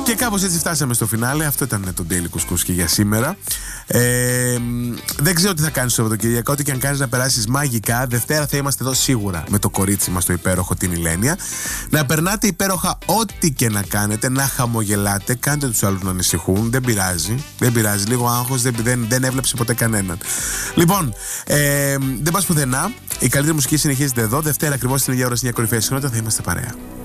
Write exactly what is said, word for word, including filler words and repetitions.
Και κάπως έτσι φτάσαμε στο φινάλε. Αυτό ήταν το Daily Κουσκούσκι για σήμερα. Ε, δεν ξέρω τι θα κάνεις το Σαββατοκύριακο. Ό,τι και αν κάνεις να περάσεις μαγικά. Δευτέρα θα είμαστε εδώ σίγουρα με το κορίτσι μας το υπέροχο, την Ηλένια. Να περνάτε υπέροχα ό,τι και να κάνετε. Να χαμογελάτε. Κάντε τους άλλους να ανησυχούν. Δεν πειράζει. Δεν πειράζει. Λίγο άγχος δεν, δεν, δεν έβλεψε ποτέ κανέναν. Λοιπόν, ε, δεν πας πουθενά. Η καλύτερη μουσική συνεχίζεται εδώ. Δευτέρα ακριβώς στην ίδια ώρα, στην ίδια κορυφαία συχνότητα θα είμαστε παρέα.